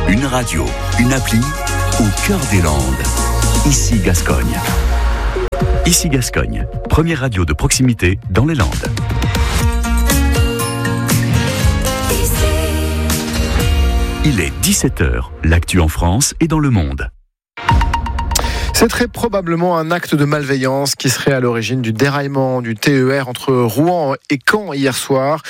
Une radio, une appli au cœur des Landes. Ici Gascogne. Ici Gascogne, première radio de proximité dans les Landes. Il est 17h, l'actu en France et dans le monde. C'est très probablement un acte de malveillance qui serait à l'origine du déraillement du TER entre Rouen et Caen hier soir.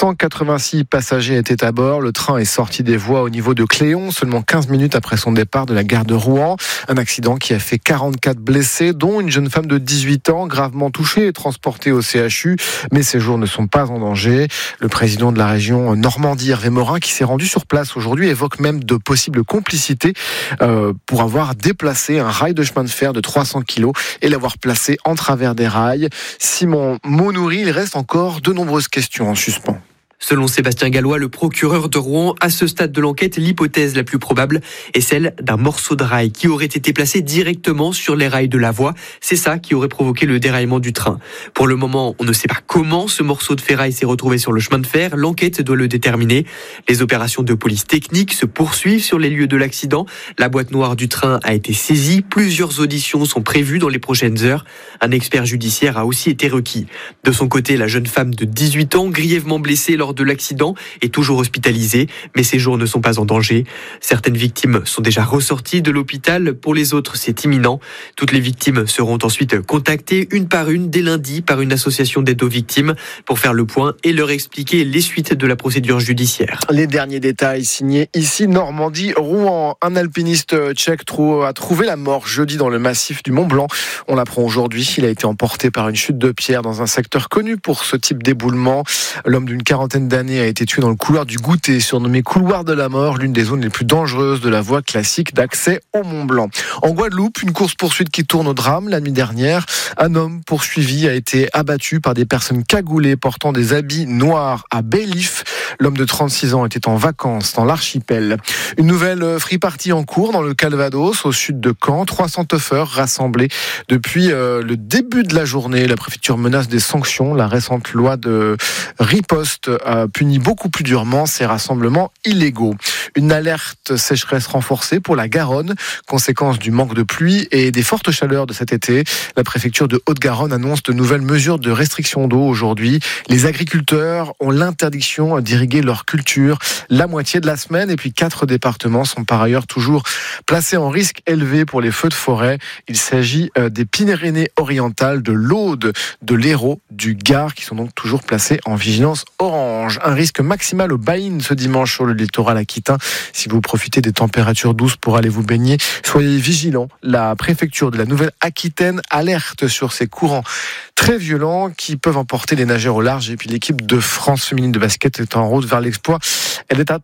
186 passagers étaient à bord. Le train est sorti des voies au niveau de Cléon, seulement 15 minutes après son départ de la gare de Rouen. Un accident qui a fait 44 blessés, dont une jeune femme de 18 ans, gravement touchée et transportée au CHU. Mais ses jours ne sont pas en danger. Le président de la région Normandie, Hervé Morin, qui s'est rendu sur place aujourd'hui, évoque même de possibles complicités pour avoir déplacé un rail de chemin de fer de 300 kilos et l'avoir placé en travers des rails. Simon Monoury, il reste encore de nombreuses questions en suspens. Selon Sébastien Gallois, le procureur de Rouen, à ce stade de l'enquête, l'hypothèse la plus probable est celle d'un morceau de rail qui aurait été placé directement sur les rails de la voie. C'est ça qui aurait provoqué le déraillement du train. Pour le moment, on ne sait pas comment ce morceau de ferraille s'est retrouvé sur le chemin de fer. L'enquête doit le déterminer. Les opérations de police technique se poursuivent sur les lieux de l'accident. La boîte noire du train a été saisie. Plusieurs auditions sont prévues dans les prochaines heures. Un expert judiciaire a aussi été requis. De son côté, la jeune femme de 18 ans, grièvement blessée lors de l'accident, est toujours hospitalisée, mais ses jours ne sont pas en danger. Certaines victimes sont déjà ressorties de l'hôpital. Pour les autres, c'est imminent. Toutes les victimes seront ensuite contactées une par une dès lundi par une association d'aide aux victimes pour faire le point et leur expliquer les suites de la procédure judiciaire. Les derniers détails signés ici Normandie, Rouen. Un alpiniste tchèque a trouvé la mort jeudi dans le massif du Mont Blanc. On l'apprend aujourd'hui. Il a été emporté par une chute de pierre dans un secteur connu pour ce type d'éboulement. L'homme d'une quarantaine d'années a été tué dans le couloir du Goûter, surnommé couloir de la mort, l'une des zones les plus dangereuses de la voie classique d'accès au Mont Blanc. En Guadeloupe, une course-poursuite qui tourne au drame. La nuit dernière, un homme poursuivi a été abattu par des personnes cagoulées portant des habits noirs à Bélif. L'homme de 36 ans était en vacances dans l'archipel. Une nouvelle free party en cours dans le Calvados, au sud de Caen. 300 teufeurs rassemblés depuis le début de la journée. La préfecture menace des sanctions. La récente loi de riposte punit beaucoup plus durement ces rassemblements illégaux. Une alerte sécheresse renforcée pour la Garonne, conséquence du manque de pluie et des fortes chaleurs de cet été. La préfecture de Haute-Garonne annonce de nouvelles mesures de restriction d'eau aujourd'hui. Les agriculteurs ont l'interdiction d'irriguer leur culture la moitié de la semaine et puis 4 départements sont par ailleurs toujours placés en risque élevé pour les feux de forêt. Il s'agit des Pyrénées-Orientales, de l'Aude, de l'Hérault, du Gard qui sont donc toujours placés en vigilance orange. Un risque maximal au Baïn ce dimanche sur le littoral aquitain. Si vous profitez des températures douces pour aller vous baigner, soyez vigilants. La préfecture de la Nouvelle-Aquitaine alerte sur ces courants très violents qui peuvent emporter les nageurs au large. Et puis l'équipe de France féminine de basket est en route vers l'exploit. Elle est à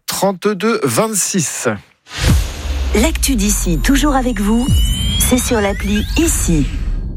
32-26. L'actu d'ici, toujours avec vous, c'est sur l'appli Ici.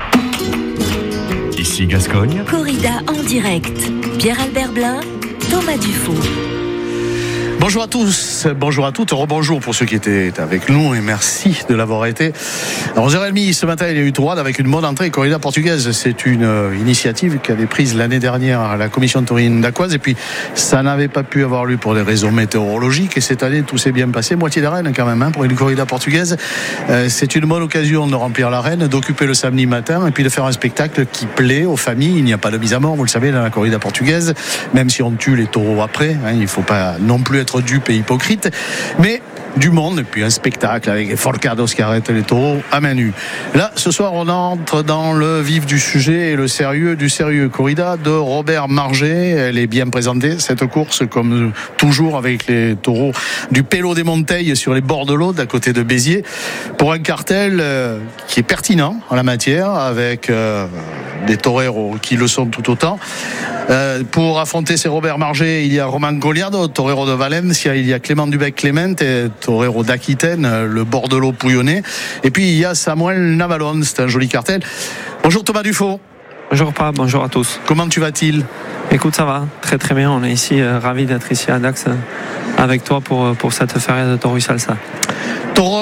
Ici Gascogne. Corrida en direct. Pierre-Albert Blin, Thomas Dufault. Bonjour à tous, bonjour à toutes, rebonjour pour ceux qui étaient avec nous et merci de l'avoir été. À 11h30 ce matin, il y a eu droit avec une bonne entrée corrida portugaise. C'est une initiative qu'avait prise l'année dernière à la commission de Taurine d'Aquoise et puis ça n'avait pas pu avoir lieu pour des raisons météorologiques et cette année tout s'est bien passé. Moitié d'arène quand même pour une corrida portugaise. C'est une bonne occasion de remplir l'arène, d'occuper le samedi matin et puis de faire un spectacle qui plaît aux familles. Il n'y a pas de mise à mort, vous le savez, dans la corrida portugaise, même si on tue les taureaux après. Il ne faut pas non plus être dupe et hypocrite, mais du monde et puis un spectacle avec les forcados qui arrêtent les taureaux à main nue. Là, ce soir, on entre dans le vif du sujet et le sérieux du sérieux. Corrida de Robert Marget. Elle est bien présentée, cette course, comme toujours avec les taureaux du Pélo des Monteilles sur les bords de l'Aude, à côté de Béziers, pour un cartel qui est pertinent en la matière, avec des toreros qui le sont tout autant. Pour affronter ces Robert Marget, il y a Romain Goliardo, torero de Valencia, il y a Clément Dubec-Clément, torero d'Aquitaine, le Bordelot pouillonné, et puis il y a Samuel Navalon. C'est un joli cartel. Bonjour Thomas Dufault. Bonjour Pab, bonjour à tous. Comment tu vas-t-il ? Écoute, ça va, très très bien. On est ici, ravis d'être ici à Dax avec toi pour cette feria de Toros Salsa. Toros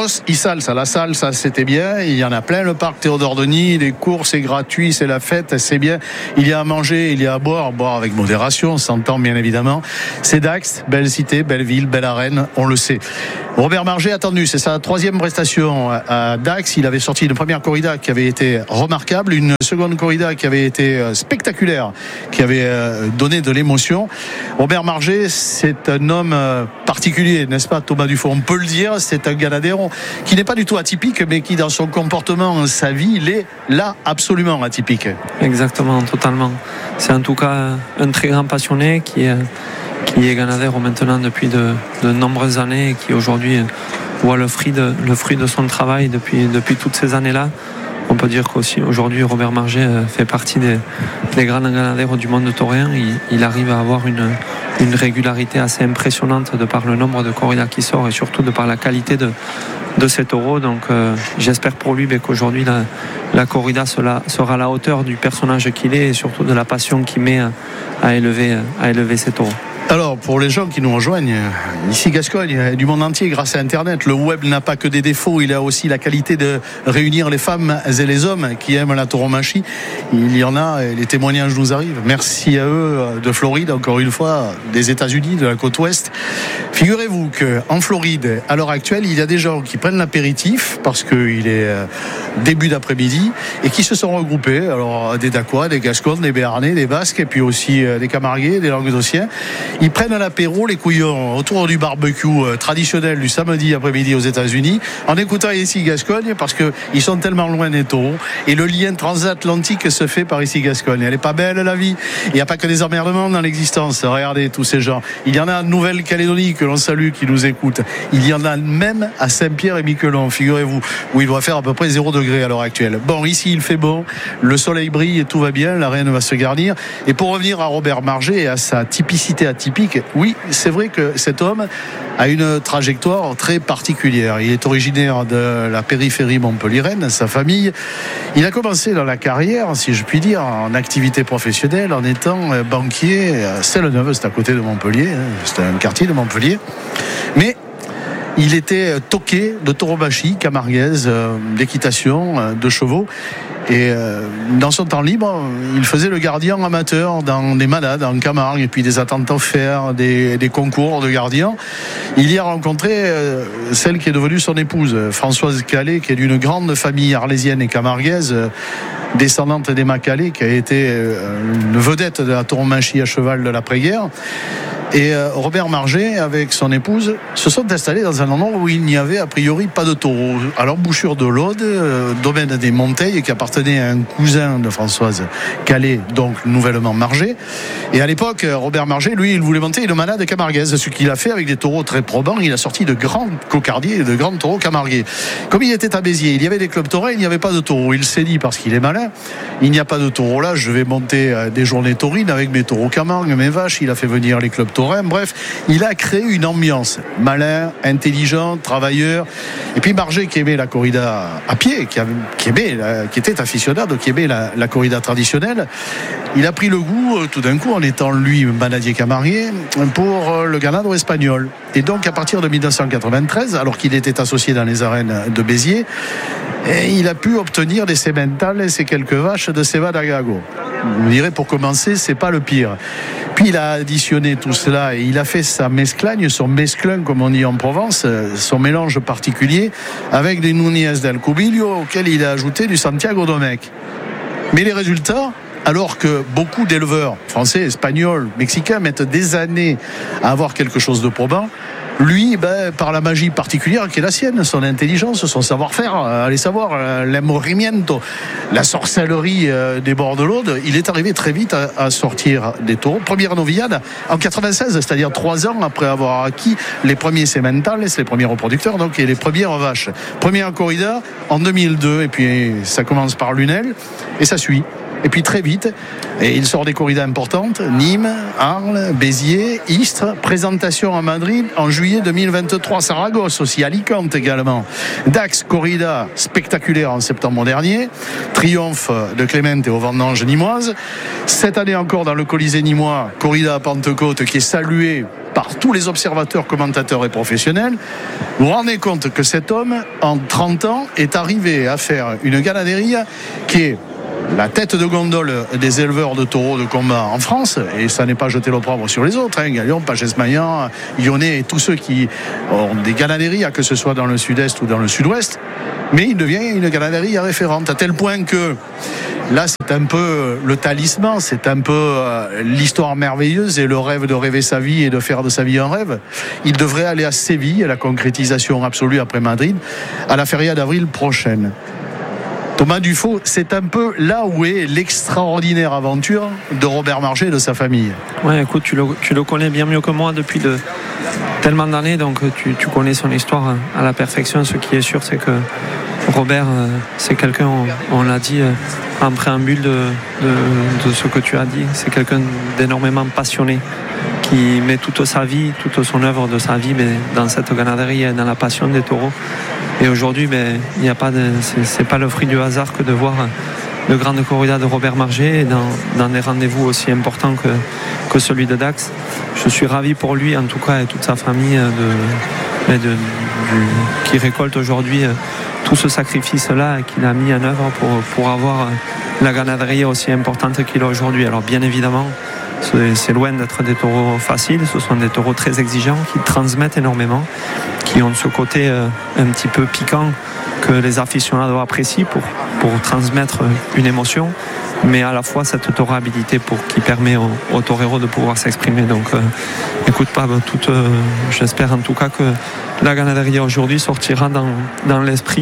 Argos, il salsa. La salle, ça c'était bien. Il y en a plein, le parc Théodore Denis. Les cours, c'est gratuit, c'est la fête, c'est bien. Il y a à manger, il y a à boire avec modération, on s'entend bien évidemment. C'est Dax, belle cité, belle ville, belle arène, on le sait. Robert Margé attendu, c'est sa 3e prestation à Dax. Il avait sorti une première corrida qui avait été remarquable, une seconde corrida qui avait été spectaculaire, qui avait donné de l'émotion. Robert Margé, c'est un homme particulier, n'est-ce pas Thomas Dufault? On peut le dire, c'est un ganadero qui n'est pas du tout atypique, mais qui dans son comportement, sa vie, il est là absolument atypique. Exactement, totalement. C'est en tout cas un très grand passionné qui est ganadero maintenant depuis de nombreuses années et qui aujourd'hui voit le fruit de son travail depuis toutes ces années-là. On peut dire qu'aussi aujourd'hui Robert Margé fait partie des grands ganaderos du monde taurin. Il arrive à avoir une régularité assez impressionnante de par le nombre de corridas qui sort et surtout de par la qualité de ces taureaux. Donc j'espère pour lui qu'aujourd'hui la corrida sera à la hauteur du personnage qu'il est et surtout de la passion qu'il met à élever ces taureaux. Alors, pour les gens qui nous rejoignent, ici Gascogne, du monde entier grâce à Internet, le web n'a pas que des défauts, il a aussi la qualité de réunir les femmes et les hommes qui aiment la tauromachie. Il y en a, et les témoignages nous arrivent. Merci à eux de Floride, encore une fois, des États-Unis, de la côte ouest. Figurez-vous qu'en Floride, à l'heure actuelle, il y a des gens qui prennent l'apéritif parce qu'il est début d'après-midi et qui se sont regroupés. Alors, des Dacois, des Gascons, des Béarnais, des Basques et puis aussi des Camarguais, des Languedociens. Ils prennent l'apéro, les couillons, autour du barbecue traditionnel du samedi après-midi aux États-Unis, en écoutant ici Gascogne, parce qu'ils sont tellement loin des taureaux. Et le lien transatlantique se fait par ici Gascogne. Elle est pas belle, la vie. Il n'y a pas que des emmerdements dans l'existence. Regardez tous ces gens. Il y en a en Nouvelle-Calédonie que l'on salue, qui nous écoutent. Il y en a même à Saint-Pierre-et-Miquelon, figurez-vous, où il doit faire à peu près 0 degré à l'heure actuelle. Bon, ici, il fait bon. Le soleil brille et tout va bien. La reine va se garnir. Et pour revenir à Robert Margé et à sa typicité atypique, oui, c'est vrai que cet homme a une trajectoire très particulière. Il est originaire de la périphérie montpelliéraine, sa famille. Il a commencé dans la carrière, si je puis dire, en activité professionnelle, en étant banquier à Selle-Neuve, c'est à côté de Montpellier, c'est un quartier de Montpellier. Mais il était toqué de tauromachie camarguaise, d'équitation, de chevaux. Et dans son temps libre, il faisait le gardien amateur dans des malades en Camargue et puis des attentes offertes, des concours de gardiens. Il y a rencontré celle qui est devenue son épouse, Françoise Calais, qui est d'une grande famille arlésienne et camarguaise, descendante des Macalais, qui a été une vedette de la tauromachie à cheval de l'après-guerre. Et Robert Margé, avec son épouse, se sont installés dans un endroit où il n'y avait a priori pas de taureaux. À l'embouchure de l'Aude, domaine des Monteils, qui appartenait à un cousin de Françoise Calais, donc nouvellement Margé. Et à l'époque, Robert Margé, lui, il voulait monter une manade camarguaise, ce qu'il a fait avec des taureaux très probants. Il a sorti de grands cocardiers et de grands taureaux camarguais. Comme il était à Béziers, il y avait des clubs taurins, il n'y avait pas de taureaux. Il s'est dit, parce qu'il est malin, il n'y a pas de taureaux là, je vais monter des journées taurines avec mes taureaux Camargue, mes vaches. Il a fait venir les clubs taurin. Bref, il a créé une ambiance. Malin, intelligent, travailleur. Et puis Margé, qui aimait la corrida à pied, qui était aficionado, qui aimait la corrida traditionnelle, il a pris le goût, tout d'un coup, en étant lui manadier camarguais, pour le ganado espagnol. Et donc, à partir de 1993, alors qu'il était associé dans les arènes de Béziers, il a pu obtenir des sementales et ces quelques vaches de Ceva d'Agago. Vous direz, pour commencer, c'est pas le pire. Puis il a additionné tout cela et il a fait sa mesclagne, son mesclun, comme on dit en Provence, son mélange particulier, avec des Núñez del Cubillo, auquel il a ajouté du Santiago Domecq. Mais les résultats, alors que beaucoup d'éleveurs français, espagnols, mexicains mettent des années à avoir quelque chose de probant, lui, par la magie particulière qui est la sienne, son intelligence, son savoir-faire, allez savoir, l'emorimiento, la sorcellerie des bords de l'Aude, il est arrivé très vite à sortir des taureaux. Première novillade en 96, c'est-à-dire 3 ans après avoir acquis les premiers sementales, les premiers reproducteurs, donc, et les premières vaches. Première corrida en 2002, et puis ça commence par Lunel, et ça suit. Et puis très vite, et il sort des corridas importantes, Nîmes, Arles, Béziers, Istres, présentation à Madrid en juillet 2023, Saragosse aussi, Alicante également, Dax, corrida spectaculaire en septembre dernier, triomphe de Clémente aux vendanges nîmoises, cette année encore dans le Colisée nîmois, corrida à Pentecôte qui est saluée par tous les observateurs, commentateurs et professionnels. Vous vous rendez compte que cet homme, en 30 ans, est arrivé à faire une ganaderia qui est la tête de gondole des éleveurs de taureaux de combat en France, et ça n'est pas jeter l'opprobre sur les autres, Galion, Pages-Maillan, Lyonnais et tous ceux qui ont des ganaderias, que ce soit dans le sud-est ou dans le sud-ouest, mais il devient une ganaderia référente, à tel point que là c'est un peu le talisman, c'est un peu l'histoire merveilleuse et le rêve de rêver sa vie et de faire de sa vie un rêve. Il devrait aller à Séville, à la concrétisation absolue après Madrid, à la feria d'avril prochaine. Thomas Dufaux, c'est un peu là où est l'extraordinaire aventure de Robert Marger et de sa famille. Ouais, écoute, tu le connais bien mieux que moi depuis tellement d'années, donc tu connais son histoire à la perfection. Ce qui est sûr, c'est que Robert, c'est quelqu'un, on l'a dit en préambule de ce que tu as dit, c'est quelqu'un d'énormément passionné, qui met toute sa vie, toute son œuvre de sa vie dans cette ganaderie et dans la passion des taureaux. Et aujourd'hui, il n'y a pas c'est pas le fruit du hasard que de voir de grandes corridas de Robert Marger dans des rendez-vous aussi importants que celui de Dax. Je suis ravi pour lui, en tout cas, et toute sa famille, qui récolte aujourd'hui tout ce sacrifice-là qu'il a mis en œuvre pour avoir la ganaderie aussi importante qu'il a aujourd'hui. Alors bien évidemment, c'est loin d'être des taureaux faciles, ce sont des taureaux très exigeants qui transmettent énormément, qui ont ce côté un petit peu piquant que les aficionados apprécient pour transmettre une émotion, mais à la fois cette taurabilité qui permet aux toreros de pouvoir s'exprimer. Donc écoute, j'espère en tout cas que la ganaderie aujourd'hui sortira dans l'esprit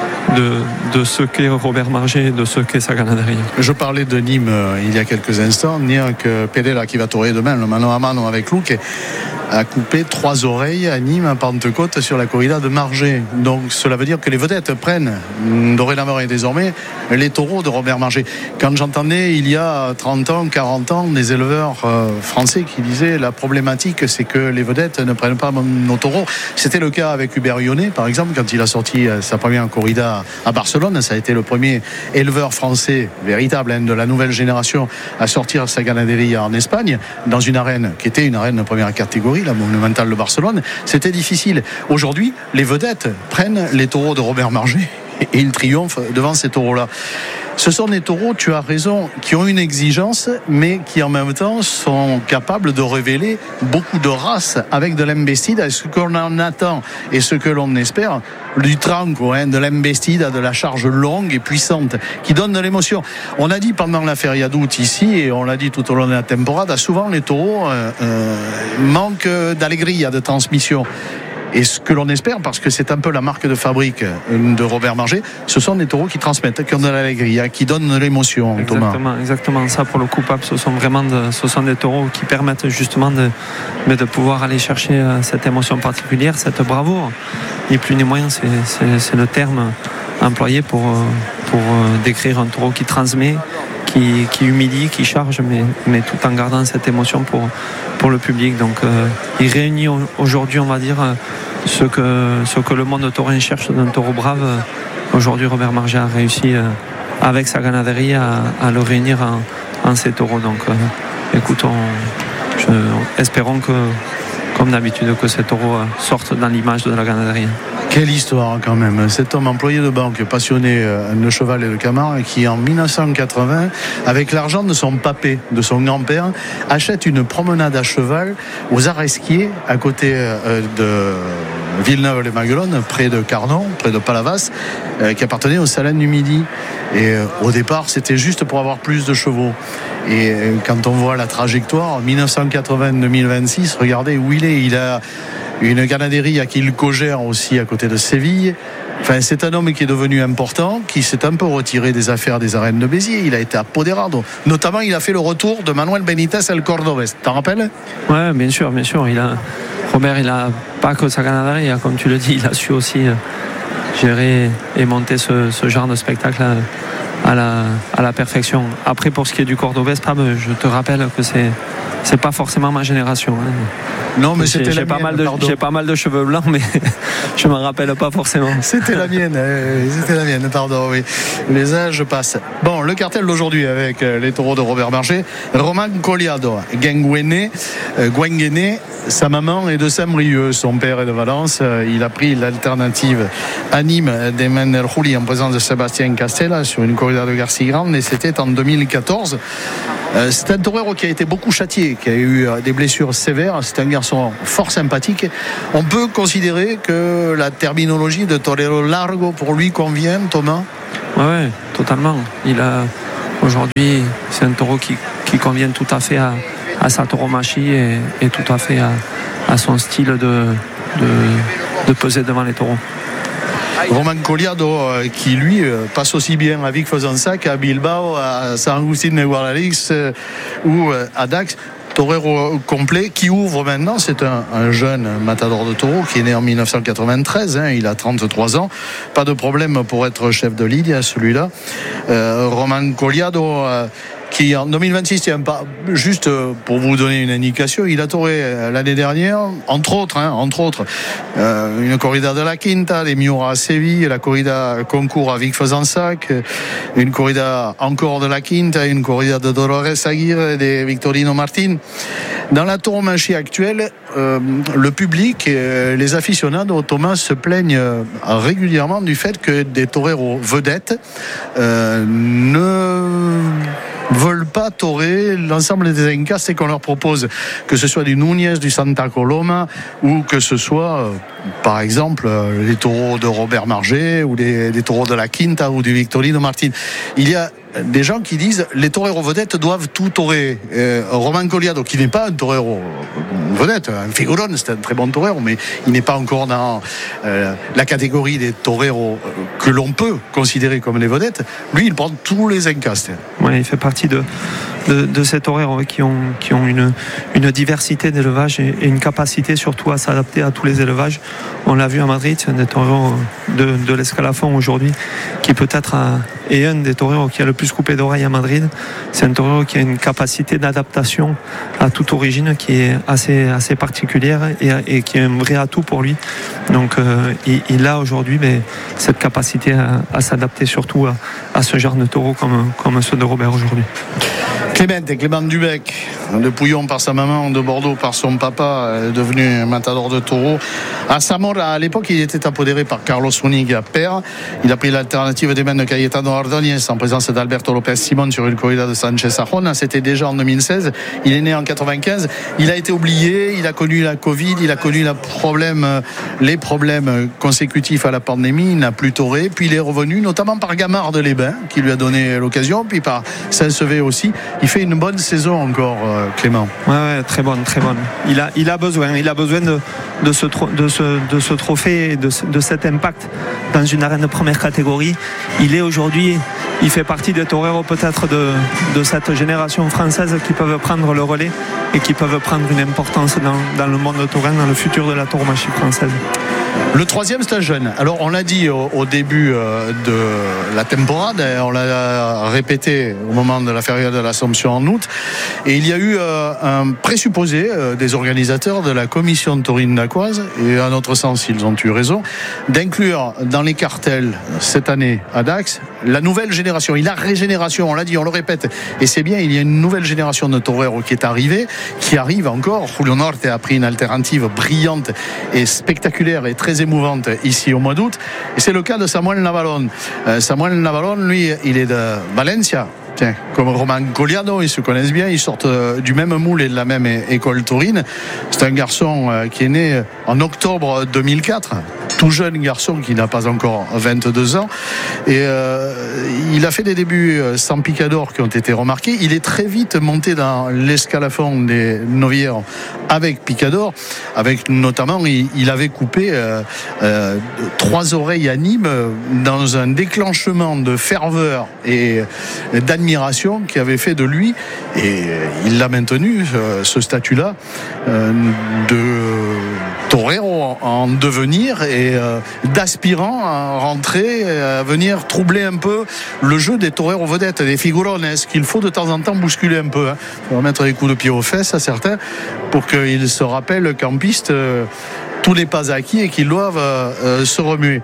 de ce qu'est Robert Marger et de ce qu'est sa ganaderie. Je parlais de Nîmes il y a quelques instants. Niak Pedela qui va torer demain le mano à mano avec Luc a coupé 3 oreilles à Nîmes à Pentecôte sur la corrida de Marger. Donc cela veut dire que les vedettes prennent dorénavant et désormais les taureaux de Robert Marger. Quand j'entendais il y a 30 ans, 40 ans des éleveurs français qui disaient la problématique c'est que les vedettes ne prennent pas nos taureaux. C'était le cas avec Hubert Lyonnais par exemple quand il a sorti sa première corrida à Barcelone. Ça a été le premier éleveur français véritable de la nouvelle génération à sortir sa ganaderie en Espagne dans une arène qui était une arène de première catégorie, la Monumentale de Barcelone. C'était difficile. Aujourd'hui, les vedettes prennent les taureaux de Robert Marger et ils triomphent devant ces taureaux-là. Ce sont des taureaux, tu as raison, qui ont une exigence, mais qui en même temps sont capables de révéler beaucoup de races avec de l'embestida. Ce qu'on en attend et ce que l'on espère, du tranco, de l'embestida, de la charge longue et puissante, qui donne de l'émotion. On a dit pendant la feria d'août ici, et on l'a dit tout au long de la temporada, souvent les taureaux manquent d'allégria, de transmission. Et ce que l'on espère, parce que c'est un peu la marque de fabrique de Robert Marger, ce sont des taureaux qui transmettent, qui ont de l'allégria, qui donnent de l'émotion. Exactement ça pour le coup-up. Ce sont des taureaux qui permettent justement de pouvoir aller chercher cette émotion particulière, cette bravoure. Ni plus ni moins, c'est le terme employé pour décrire un taureau qui transmet, qui humilie, qui charge, mais tout en gardant cette émotion pour le public. Donc il réunit aujourd'hui, on va dire, ce que le monde taurin cherche d'un taureau brave. Aujourd'hui, Robert Marger a réussi avec sa ganaderie à le réunir en ces taureaux. Donc écoute, espérons que, comme d'habitude, que ces taureaux sortent dans l'image de la ganaderie. Quelle histoire quand même, cet homme employé de banque, passionné de cheval et de Camargue, qui en 1980, avec l'argent de son papé, de son grand-père, achète une promenade à cheval aux Aresquiers, à côté de Villeneuve-les-Maguelones, près de Carnon, près de Palavas, qui appartenait aux Salins du Midi. Et au départ, c'était juste pour avoir plus de chevaux. Et quand on voit la trajectoire, 1980-2026, regardez où il est. Il a une ganaderie à qui il cogère aussi à côté de Séville. Enfin, c'est un homme qui est devenu important, qui s'est un peu retiré des affaires des arènes de Béziers. Il a été apoderado. Notamment, il a fait le retour de Manuel Benitez El Cordobés. T'en rappelles ? Oui, bien sûr. Robert, il n'a pas que sa ganaderie, comme tu le dis, il a su aussi gérer et monter ce genre de spectacle à la perfection. Après, pour ce qui est du cordobès, je te rappelle que c'est pas forcément ma génération. Non, mais c'était j'ai pas mal de cheveux blancs, mais je m'en rappelle pas forcément. C'était la mienne, pardon, oui. Les âges passent. Bon, le cartel d'aujourd'hui avec les taureaux de Robert Marché. Roman Colliado, Guenguene, sa maman est de Saint-Brieuc, son père est de Valence. Il a pris l'alternative à Nîmes d'Emmanuel Rouli en présence de Sébastien Castella sur une corrida de Garcia-Grande, et c'était en 2014. C'est un torero qui a été beaucoup châtié, qui a eu des blessures sévères. C'est un garçon fort sympathique. On peut considérer que la terminologie de torero largo pour lui convient, Thomas? Oui, totalement. Aujourd'hui, c'est un taureau qui convient tout à fait à sa tauromachie et tout à fait à son style de peser devant les taureaux. Roman Colliado qui lui passe aussi bien à Vic Fezensac qu'à Bilbao, à San Agustín de Guadalix ou à Dax. Torero complet qui ouvre maintenant. C'est un jeune matador de taureau qui est né en 1993, il a 33 ans, pas de problème pour être chef de ligne celui-là. Roman Colliado qui en 2026, juste pour vous donner une indication, il a touré l'année dernière, entre autres, une corrida de la Quinta, les Miura à Séville, la corrida concours à Vic Fezensac, une corrida encore de la Quinta, une corrida de Dolores Aguirre et de Victorino Martin. Dans la tauromachie actuelle, le public, les aficionados, Thomas, se plaignent régulièrement du fait que des toreros vedettes ne veulent pas torer l'ensemble des Incas et qu'on leur propose, que ce soit du Núñez, du Santa Coloma ou que ce soit par exemple les taureaux de Robert Marché ou des taureaux de la Quinta ou du Victorino Martin. Il y a des gens qui disent les toreros vedettes doivent tout torer. Roman Colliado, qui n'est pas un torero vedette, un figuron, c'est un très bon torero, mais il n'est pas encore dans la catégorie des toreros que l'on peut considérer comme les vedettes. Lui, il prend tous les Incas. Ouais, il fait partie de ces toreros qui ont une diversité d'élevage et une capacité surtout à s'adapter à tous les élevages. On l'a vu à Madrid, c'est un des toreros de l'escalafon aujourd'hui qui peut-être est un des toreros qui a le plus coupé d'oreilles à Madrid. C'est un torero qui a une capacité d'adaptation à toute origine qui est assez particulière et qui est un vrai atout pour lui. Donc il a aujourd'hui cette capacité à s'adapter surtout à ce genre de taureau comme ceux de Robert aujourd'hui. Clément Dubec, de Pouillon par sa maman, de Bordeaux par son papa, devenu matador de taureaux. À Zamora, à l'époque, il était apodéré par Carlos Zúñiga père. Il a pris l'alternative des mains de Cayetano Ordóñez en présence d'Alberto López Simón sur une corrida de Sánchez Sajona. C'était déjà en 2016. Il est né en 95. Il a été oublié. Il a connu la Covid. Il a connu les problèmes consécutifs à la pandémie. Il n'a plus toré. Puis il est revenu, notamment par Gamard de Les Bains, qui lui a donné l'occasion. Puis par Saint-Sevé aussi. Il fait une bonne saison encore, Clément. Ouais, très bonne. Il a besoin de ce trophée, de cet impact dans une arène de première catégorie. Il fait partie des toreros peut-être de cette génération française qui peuvent prendre le relais et qui peuvent prendre une importance dans le monde taurin, dans le futur de la tauromachie française. Le troisième, c'est un jeune. Alors, on l'a dit au début de la temporade, on l'a répété au moment de la feria de l'Assomption en août, et il y a eu un présupposé des organisateurs de la commission taurine dacquoise, et à notre sens, ils ont eu raison, d'inclure dans les cartels cette année à Dax la nouvelle génération. La régénération, on l'a dit, on le répète, et c'est bien, il y a une nouvelle génération de toreros qui est arrivée, qui arrive encore. Julio Norte a pris une alternative brillante et spectaculaire et très émouvante ici au mois d'août, et c'est le cas de Samuel Navalon. Samuel Navalon, lui, il est de Valencia. Tiens, comme Roman Colliado, ils se connaissent bien, ils sortent du même moule et de la même école taurine. C'est un garçon qui est né en octobre 2004, tout jeune garçon qui n'a pas encore 22 ans, et il a fait des débuts sans picador qui ont été remarqués. Il est très vite monté dans l'escalafon des Novières avec picador, avec notamment, il avait coupé 3 oreilles à Nîmes dans un déclenchement de ferveur et d'admiration qui avait fait de lui, et il l'a maintenu, ce statut-là, de toreros en devenir et d'aspirants à rentrer, à venir troubler un peu le jeu des toreros vedettes, des figurones, qu'il faut de temps en temps bousculer un peu. Pour mettre des coups de pied aux fesses à certains pour qu'ils se rappellent qu'en piste tout n'est pas acquis et qu'ils doivent se remuer.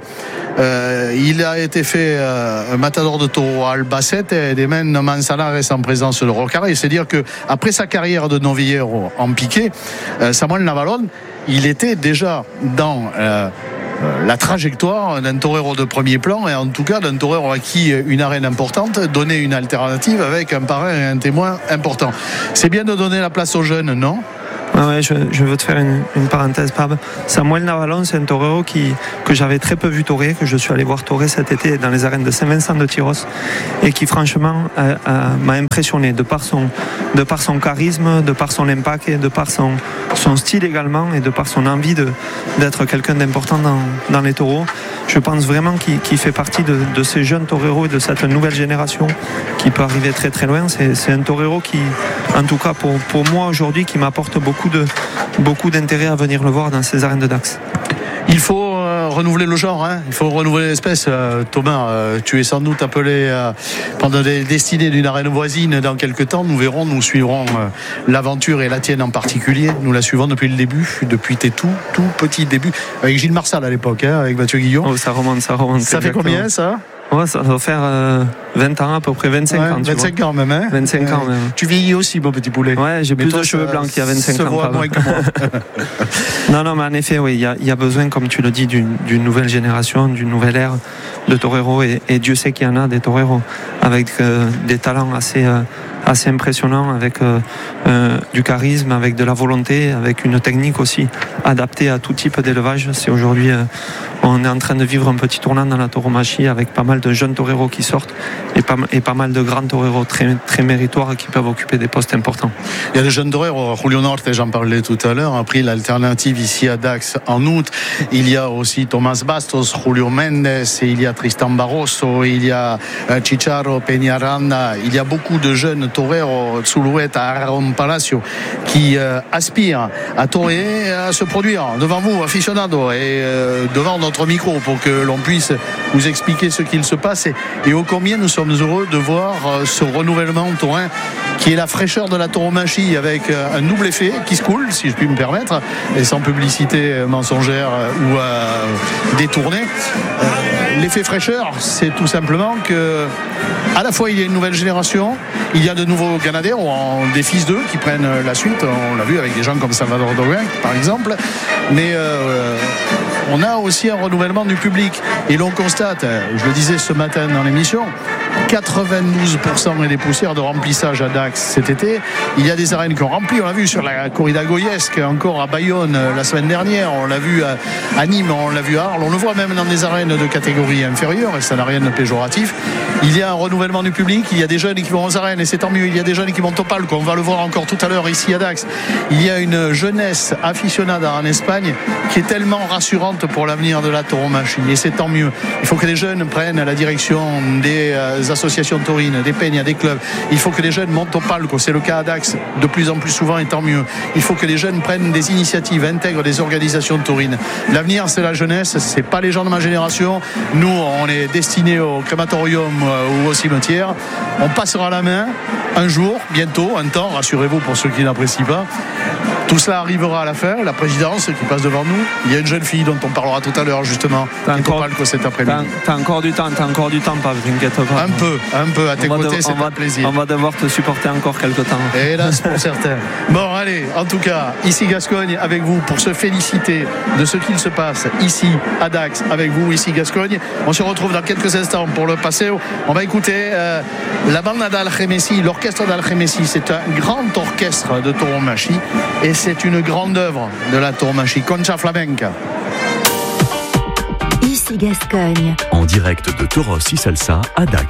Il a été fait un matador de taureau à Albacete et des mains de Manzanares en présence de Rocaré. C'est-à-dire qu'après sa carrière de novillero en piqué, Samuel Navalon, il était déjà dans la trajectoire d'un torero de premier plan et en tout cas d'un torero à qui une arène importante donnait une alternative avec un parrain et un témoin important. C'est bien de donner la place aux jeunes, non ? Ouais, je veux te faire une parenthèse, Pab. Samuel Navalon, c'est un torero que j'avais très peu vu torer, que je suis allé voir torer cet été dans les arènes de Saint-Vincent de Tyros et qui franchement m'a impressionné de par son charisme, de par son impact et de par son style également et de par son envie d'être quelqu'un d'important dans les taureaux. Je pense vraiment qu'il fait partie de ces jeunes toreros et de cette nouvelle génération qui peut arriver très très loin. C'est un torero qui, en tout cas pour moi aujourd'hui, qui m'apporte beaucoup d'intérêt à venir le voir dans ces arènes de Dax. Il faut renouveler le genre, il faut renouveler l'espèce. Thomas, tu es sans doute appelé pendant les destinées d'une arène voisine dans quelques temps. Nous suivrons l'aventure et la tienne en particulier. Nous la suivons depuis le début, depuis tes tout petits débuts, avec Gilles Marsal à l'époque, avec Mathieu Guillon. Oh, ça remonte. Ça fait combien ça ? Ouais, ça doit faire 20 ans, à peu près 25 ans. 25 ans même, 25 ans même. Tu vieillis aussi, mon petit poulet. Ouais, j'ai plus de cheveux blancs qu'il y a 25 ans. Voit moins que moi. Non, mais en effet, oui, il y a besoin, comme tu le dis, d'une nouvelle génération, d'une nouvelle ère de toreros. Et Dieu sait qu'il y en a des toreros avec des talents assez impressionnants, avec du charisme, avec de la volonté, avec une technique aussi adaptée à tout type d'élevage. C'est aujourd'hui, on est en train de vivre un petit tournant dans la tauromachie avec pas mal de jeunes toreros qui sortent et pas mal de grands toreros très, très méritoires qui peuvent occuper des postes importants. Il y a des jeunes toreros. Julio Norte, j'en parlais tout à l'heure, a pris l'alternative ici à Dax en août. Il y a aussi Tomás Bastos, Julio Mendes, et il y a Tristan Barroso, il y a Chicharo Peñaranda. Il y a beaucoup de jeunes toreros, Zulueta, Aaron Palacio, qui aspirent à torer et à se produire devant vous, aficionados, et devant notre micro pour que l'on puisse vous expliquer ce qu'il se passe et ô combien nous sommes heureux de voir ce renouvellement taurin qui est la fraîcheur de la tauromachie avec un double effet qui se coule, si je puis me permettre, et sans publicité mensongère ou détournée. L'effet fraîcheur, c'est tout simplement que à la fois il y a une nouvelle génération, il y a de nouveaux Ganaderos, des fils d'eux qui prennent la suite. On l'a vu avec des gens comme Salvador Doguin par exemple, mais on a aussi un renouvellement du public et l'on constate, je le disais ce matin dans l'émission, 92% et des poussières de remplissage à Dax cet été. Il y a des arènes qui ont rempli, on l'a vu sur la corrida goyesque encore à Bayonne la semaine dernière, on l'a vu à Nîmes, on l'a vu à Arles, on le voit même dans des arènes de catégorie inférieure et ça n'a rien de péjoratif. Il y a un renouvellement du public, il y a des jeunes qui vont aux arènes et c'est tant mieux, il y a des jeunes qui vont au palco, on va le voir encore tout à l'heure ici à Dax. Il y a une jeunesse aficionada en Espagne qui est tellement rassurante pour l'avenir de la tauromachie et c'est tant mieux. Il faut que les jeunes prennent la direction des associations taurines, des peñas, des clubs. Il faut que les jeunes montent au palco, c'est le cas à Dax de plus en plus souvent et tant mieux. Il faut que les jeunes prennent des initiatives, intègrent des organisations taurines. L'avenir c'est la jeunesse, c'est pas les gens de ma génération. Nous on est destinés au crématorium ou au cimetière. On passera la main un jour, bientôt, un temps, rassurez-vous pour ceux qui n'apprécient pas. Tout cela arrivera à la fin, la présidence qui passe devant nous. Il y a une jeune fille dont on parlera tout à l'heure justement. Cet après-midi. T'as encore du temps, pas, t'inquiète pas. Un peu, à tes côtés, c'est un plaisir. On va devoir te supporter encore quelques temps. Hélas pour certains. Bon, allez, en tout cas, ici Gascogne avec vous pour se féliciter de ce qu'il se passe ici à Dax avec vous, ici Gascogne. On se retrouve dans quelques instants pour le Paseo. On va écouter la bande d'Algemesí, l'orchestre d'Algemesí. C'est un grand orchestre de tauromachie et c'est une grande œuvre de la tauromachie. Concha Flamenca. Ici Gascogne. En direct de Toros y Salsa à Dax.